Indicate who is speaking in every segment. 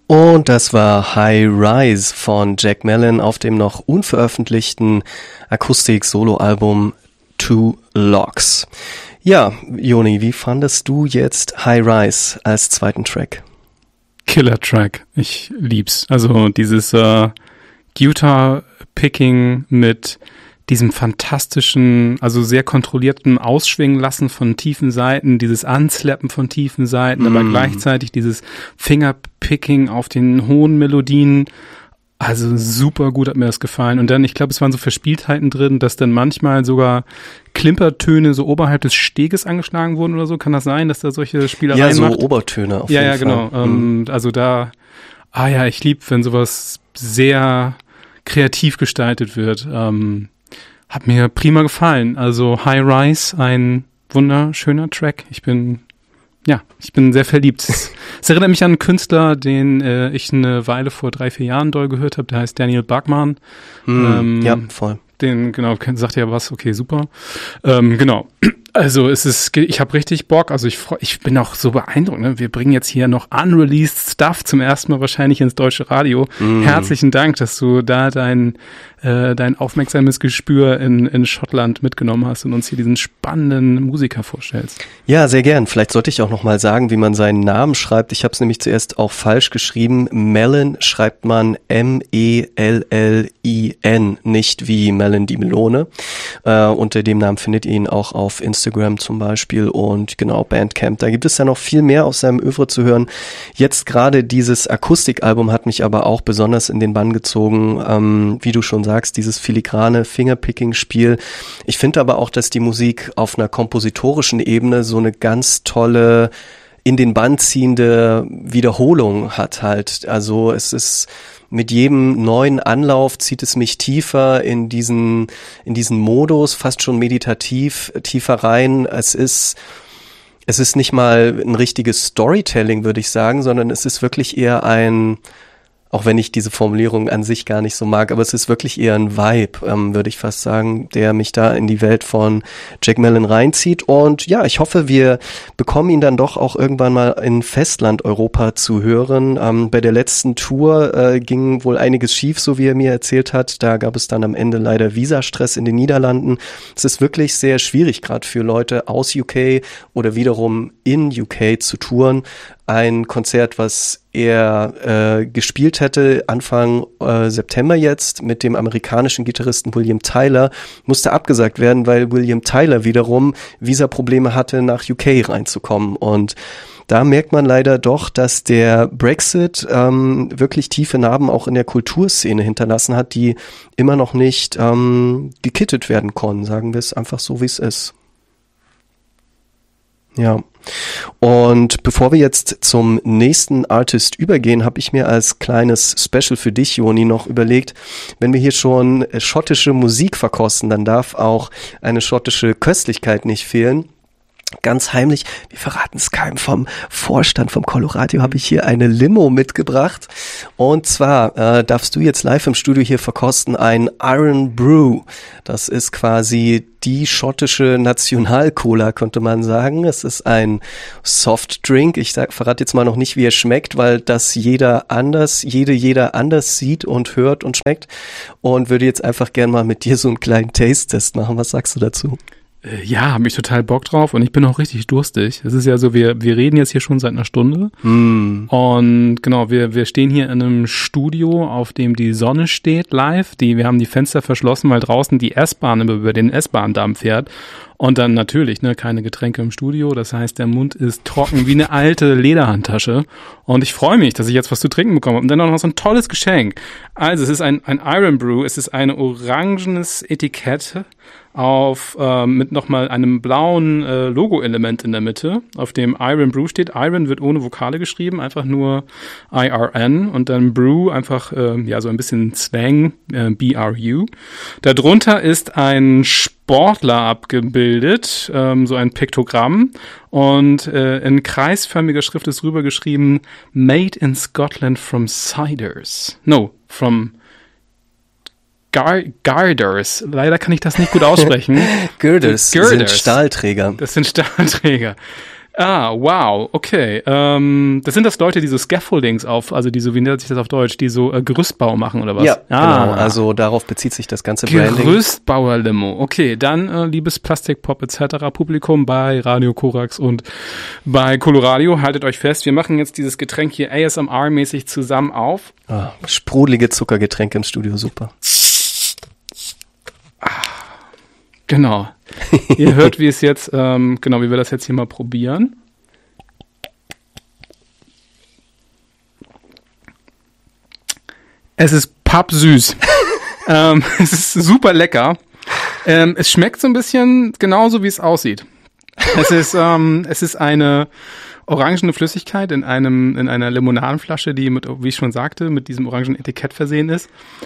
Speaker 1: Und das war High Rise von Jack Mellon auf dem noch unveröffentlichten Akustik-Solo-Album Two Locks. Ja, Joni, wie fandest du jetzt High Rise als zweiten Track?
Speaker 2: Killer-Track, ich lieb's. Also dieses Guitar-Picking mit diesem fantastischen, also sehr kontrollierten Ausschwingen lassen von tiefen Seiten, dieses Anslappen von tiefen Seiten, aber gleichzeitig dieses Fingerpicking auf den hohen Melodien. Also super gut hat mir das gefallen. Und dann, ich glaube, es waren so Verspieltheiten drin, dass dann manchmal sogar Klimpertöne so oberhalb des Steges angeschlagen wurden oder so. Kann das sein, dass da solche Spielereien macht?
Speaker 1: Ja, so Obertöne auf jeden Fall.
Speaker 2: Ja, genau. Also da, ich lieb, wenn sowas sehr kreativ gestaltet wird. Hat mir prima gefallen. Also High Rise, ein wunderschöner Track. Ich bin sehr verliebt. Es erinnert mich an einen Künstler, den ich eine Weile vor 3-4 Jahren doll gehört habe. Der heißt Daniel Bachmann.
Speaker 1: Ja, voll.
Speaker 2: Den, genau, sagt ja was, okay, super. Genau. Also ich habe richtig Bock, also ich bin auch so beeindruckt, ne? Wir bringen jetzt hier noch unreleased Stuff zum ersten Mal wahrscheinlich ins deutsche Radio. Herzlichen Dank, dass du da dein aufmerksames Gespür in Schottland mitgenommen hast und uns hier diesen spannenden Musiker vorstellst.
Speaker 1: Ja, sehr gern. Vielleicht sollte ich auch noch mal sagen, wie man seinen Namen schreibt. Ich habe es nämlich zuerst auch falsch geschrieben. Mellon schreibt man M-E-L-L-I-N, nicht wie Melon die Melone. Unter dem Namen findet ihr ihn auch auf Instagram zum Beispiel und genau Bandcamp. Da gibt es ja noch viel mehr aus seinem Oeuvre zu hören. Jetzt gerade dieses Akustikalbum hat mich aber auch besonders in den Bann gezogen, wie du schon sagst, dieses filigrane Fingerpicking-Spiel. Ich finde aber auch, dass die Musik auf einer kompositorischen Ebene so eine ganz tolle, in den Bann ziehende Wiederholung hat halt. Also es ist mit jedem neuen Anlauf zieht es mich tiefer in diesen Modus, fast schon meditativ, tiefer rein. Es ist nicht mal ein richtiges Storytelling, würde ich sagen, sondern es ist wirklich eher auch wenn ich diese Formulierung an sich gar nicht so mag, aber es ist wirklich eher ein Vibe, würde ich fast sagen, der mich da in die Welt von Jack Mellon reinzieht. Und ja, ich hoffe, wir bekommen ihn dann doch auch irgendwann mal in Festland-Europa zu hören. Bei der letzten Tour ging wohl einiges schief, so wie er mir erzählt hat. Da gab es dann am Ende leider Visastress in den Niederlanden. Es ist wirklich sehr schwierig, gerade für Leute aus UK oder wiederum in UK zu touren. Ein Konzert, was er gespielt hätte Anfang September jetzt mit dem amerikanischen Gitarristen William Tyler, musste abgesagt werden, weil William Tyler wiederum Visaprobleme hatte, nach UK reinzukommen. Und da merkt man leider doch, dass der Brexit wirklich tiefe Narben auch in der Kulturszene hinterlassen hat, die immer noch nicht gekittet werden konnten, sagen wir es einfach so, wie es ist. Ja. Und bevor wir jetzt zum nächsten Artist übergehen, habe ich mir als kleines Special für dich, Joni, noch überlegt, wenn wir hier schon schottische Musik verkosten, dann darf auch eine schottische Köstlichkeit nicht fehlen. Ganz heimlich, wir verraten es keinem, vom Vorstand vom Coloradio habe ich hier eine Limo mitgebracht. Und zwar darfst du jetzt live im Studio hier verkosten ein Iron Brew. Das ist quasi die schottische National-Cola, könnte man sagen. Es ist ein Softdrink. Ich verrate jetzt mal noch nicht, wie er schmeckt, weil das jeder anders sieht und hört und schmeckt. Und würde jetzt einfach gern mal mit dir so einen kleinen Taste-Test machen. Was sagst du dazu?
Speaker 2: Ja, habe ich total Bock drauf und ich bin auch richtig durstig. Es ist ja so, wir reden jetzt hier schon seit einer Stunde und genau, wir stehen hier in einem Studio, auf dem die Sonne steht live. Wir haben die Fenster verschlossen, weil draußen die S-Bahn über den S-Bahn-Damm fährt. Und dann natürlich, keine Getränke im Studio. Das heißt, der Mund ist trocken wie eine alte Lederhandtasche. Und ich freue mich, dass ich jetzt was zu trinken bekomme. Und dann auch noch so ein tolles Geschenk. Also es ist ein Iron Brew. Es ist ein orangenes Etikett mit nochmal einem blauen Logo-Element in der Mitte, auf dem Iron Brew steht. Iron wird ohne Vokale geschrieben, einfach nur IRN und dann Brew einfach so ein bisschen Slang, BRU. Darunter ist ein Sportler abgebildet, so ein Piktogramm und in kreisförmiger Schrift ist drüber geschrieben Made in Scotland from Ciders. No, from Girders. Leider kann ich das nicht gut aussprechen.
Speaker 1: Girders sind Stahlträger.
Speaker 2: Das sind Stahlträger. Wow, okay. Das sind Leute, die so Scaffoldings also wie nennt sich das auf Deutsch, die so Gerüstbau machen oder was?
Speaker 1: Ja, genau. Also darauf bezieht sich das ganze Branding.
Speaker 2: Gerüstbauer-Limo. Okay, dann, liebes Plastikpop etc. Publikum bei Radio Korax und bei Coloradio, haltet euch fest, wir machen jetzt dieses Getränk hier ASMR-mäßig zusammen auf.
Speaker 1: Sprudelige Zuckergetränke im Studio, super.
Speaker 2: Genau. Ihr hört, wie es jetzt, wie wir das jetzt hier mal probieren. Es ist pappsüß. Es ist super lecker. Es schmeckt so ein bisschen genauso, wie es aussieht. Es ist eine orangene Flüssigkeit in einer Limonadenflasche, die wie ich schon sagte, mit diesem orangen Etikett versehen ist.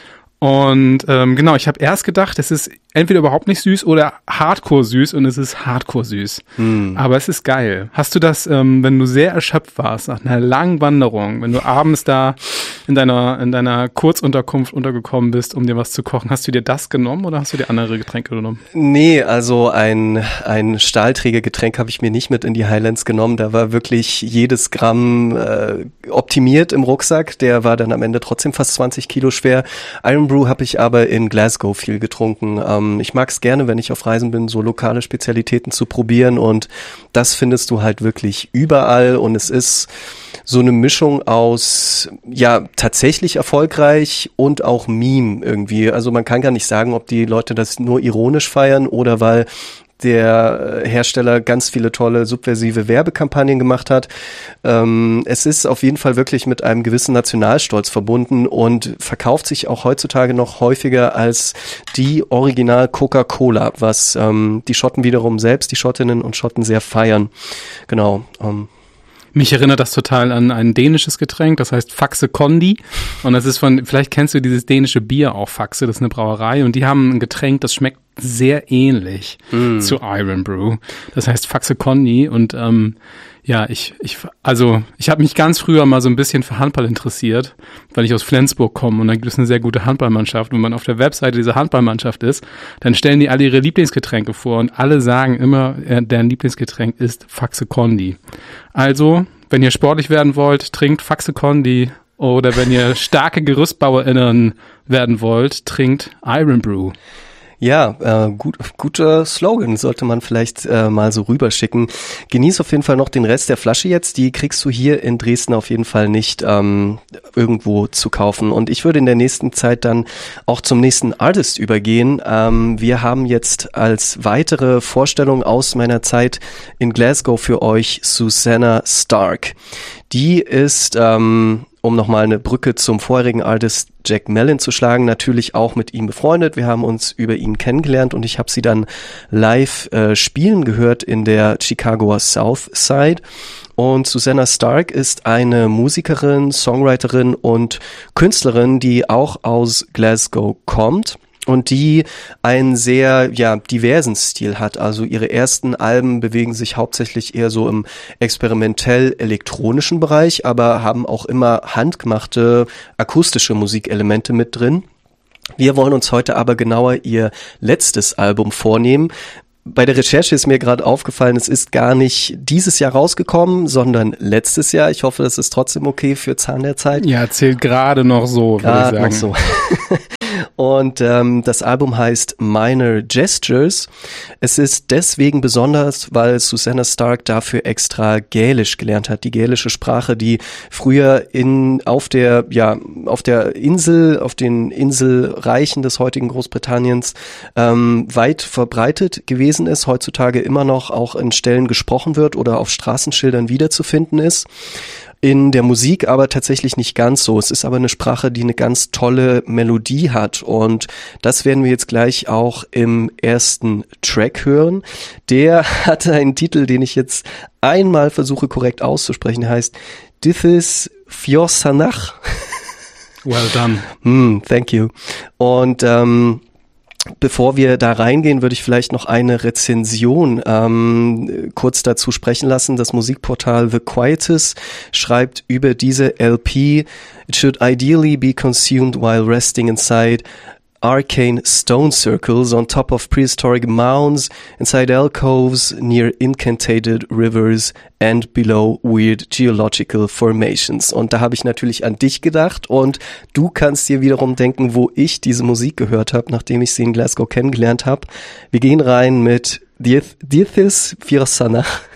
Speaker 2: Und ich habe erst gedacht, es ist entweder überhaupt nicht süß oder hardcore süß, und es ist hardcore süß. Aber es ist geil. Hast du das, wenn du sehr erschöpft warst, nach einer langen Wanderung, wenn du abends da in deiner Kurzunterkunft untergekommen bist, um dir was zu kochen, hast du dir das genommen oder hast du dir andere Getränke genommen?
Speaker 1: Nee, also ein Stahlträgergetränk habe ich mir nicht mit in die Highlands genommen. Da war wirklich jedes Gramm optimiert im Rucksack. Der war dann am Ende trotzdem fast 20 Kilo schwer. Irn-Bru habe ich aber in Glasgow viel getrunken. Ich mag es gerne, wenn ich auf Reisen bin, so lokale Spezialitäten zu probieren, und das findest du halt wirklich überall, und es ist so eine Mischung aus, ja, tatsächlich erfolgreich und auch Meme irgendwie. Also man kann gar nicht sagen, ob die Leute das nur ironisch feiern oder weil der Hersteller ganz viele tolle subversive Werbekampagnen gemacht hat. Es ist auf jeden Fall wirklich mit einem gewissen Nationalstolz verbunden und verkauft sich auch heutzutage noch häufiger als die Original Coca-Cola, was die Schotten wiederum selbst, die Schottinnen und Schotten, sehr feiern. Genau.
Speaker 2: Mich erinnert das total an ein dänisches Getränk, das heißt Faxe Kondi, und das ist vielleicht kennst du dieses dänische Bier auch, Faxe, das ist eine Brauerei, und die haben ein Getränk, das schmeckt sehr ähnlich zu Irn-Bru. Das heißt Faxe Kondi, und ich habe mich ganz früher mal so ein bisschen für Handball interessiert, weil ich aus Flensburg komme, und da gibt es eine sehr gute Handballmannschaft. Und wenn man auf der Webseite dieser Handballmannschaft ist, dann stellen die alle ihre Lieblingsgetränke vor, und alle sagen immer, deren Lieblingsgetränk ist Faxe Kondi. Also, wenn ihr sportlich werden wollt, trinkt Faxe Kondi, oder wenn ihr starke GerüstbauerInnen werden wollt, trinkt Irn-Bru.
Speaker 1: Ja, guter Slogan, sollte man vielleicht mal so rüberschicken. Genieß auf jeden Fall noch den Rest der Flasche jetzt, die kriegst du hier in Dresden auf jeden Fall nicht irgendwo zu kaufen. Und ich würde in der nächsten Zeit dann auch zum nächsten Artist übergehen. Wir haben jetzt als weitere Vorstellung aus meiner Zeit in Glasgow für euch Susanna Stark. Die ist, um nochmal eine Brücke zum vorherigen Artist Jack Mellon zu schlagen, natürlich auch mit ihm befreundet. Wir haben uns über ihn kennengelernt, und ich habe sie dann live spielen gehört in der Chicagoer South Side. Und Susanna Stark ist eine Musikerin, Songwriterin und Künstlerin, die auch aus Glasgow kommt und die einen sehr, diversen Stil hat. Also ihre ersten Alben bewegen sich hauptsächlich eher so im experimentell-elektronischen Bereich, aber haben auch immer handgemachte akustische Musikelemente mit drin. Wir wollen uns heute aber genauer ihr letztes Album vornehmen. Bei der Recherche ist mir gerade aufgefallen, es ist gar nicht dieses Jahr rausgekommen, sondern letztes Jahr. Ich hoffe, das ist trotzdem okay für Zahn der Zeit.
Speaker 2: Ja, zählt gerade noch so, würde ich sagen.
Speaker 1: Noch so. Und das Album heißt Minor Gestures. Es ist deswegen besonders, weil Susanna Stark dafür extra Gälisch gelernt hat. Die gälische Sprache, die früher auf den Inselreichen des heutigen Großbritanniens weit verbreitet gewesen ist, heutzutage immer noch auch in Stellen gesprochen wird oder auf Straßenschildern wiederzufinden ist. In der Musik aber tatsächlich nicht ganz so. Es ist aber eine Sprache, die eine ganz tolle Melodie hat, und das werden wir jetzt gleich auch im ersten Track hören. Der hat einen Titel, den ich jetzt einmal versuche korrekt auszusprechen. Der heißt Dithis Fiosanach.
Speaker 2: Well done.
Speaker 1: Thank you. Und bevor wir da reingehen, würde ich vielleicht noch eine Rezension kurz dazu sprechen lassen. Das Musikportal The Quietus schreibt über diese LP: It should ideally be consumed while resting inside arcane stone circles on top of prehistoric mounds, inside alcoves near incantated rivers and below weird geological formations. Und da habe ich natürlich an dich gedacht und du kannst dir wiederum denken, wo ich diese Musik gehört habe, nachdem ich sie in Glasgow kennengelernt habe. Wir gehen rein mit Diethys Firsana.